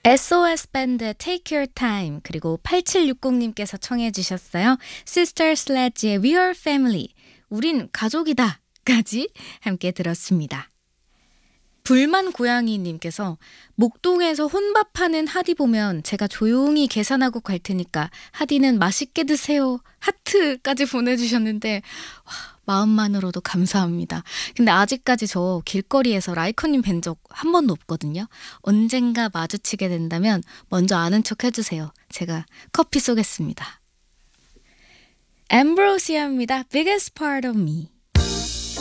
SOS 밴드 Take Your Time 그리고 8760님께서 청해 주셨어요. Sister Sledge의 We Are Family 우린 가족이다 까지 함께 들었습니다. 불만 고양이님께서 목동에서 혼밥하는 하디 보면 제가 조용히 계산하고 갈 테니까 하디는 맛있게 드세요. 하트까지 보내주셨는데 와, 마음만으로도 감사합니다. 근데 아직까지 저 길거리에서 라이커님 뵌 적 한 번도 없거든요. 언젠가 마주치게 된다면 먼저 아는 척 해주세요. 제가 커피 쏘겠습니다. 엠브로시아입니다. Biggest part of me.